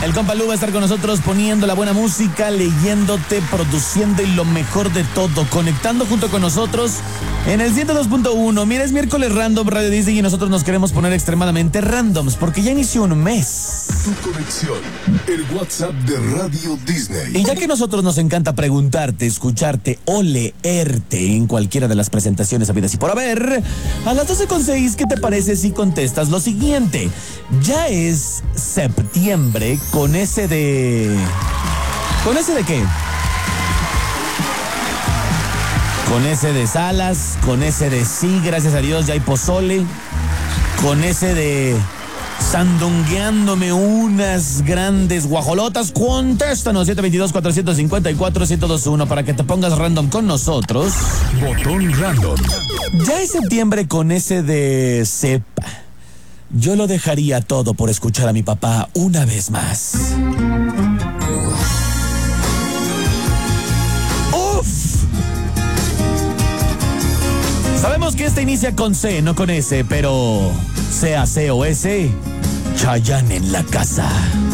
El compa Lu va a estar con nosotros poniendo la buena música, leyéndote, produciendo y lo mejor de todo, conectando junto con nosotros en el 102.1. Mira, es miércoles Random Radio Disney y nosotros nos queremos poner extremadamente randoms porque ya inició un mes. Tu conexión, el WhatsApp de Radio Disney. Y ya que a nosotros nos encanta preguntarte, escucharte o leerte en cualquiera de las presentaciones habidas y por haber, a las 12:06, ¿qué te parece si contestas lo siguiente? Ya es septiembre con ese de... ¿Con ese de qué? Con ese de Salas, con ese de sí, gracias a Dios ya hay pozole, con ese de sandungueándome unas grandes guajolotas. Contéstanos 722-454-1021 para que te pongas random con nosotros. Botón random. Ya es septiembre con ese de cepa. Yo lo dejaría todo por escuchar a mi papá una vez más. ¡Uf! Sabemos que esta inicia con C, no con S, pero sea C o S, Chayanne en la casa.